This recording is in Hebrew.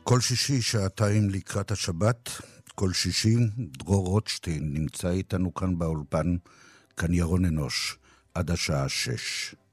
כל שישי, שעתיים לקראת השבת, כל שישי, דרור רוטשטיין נמצא איתנו כאן באולפן, כאן ירון אנוש, עד השעה 6.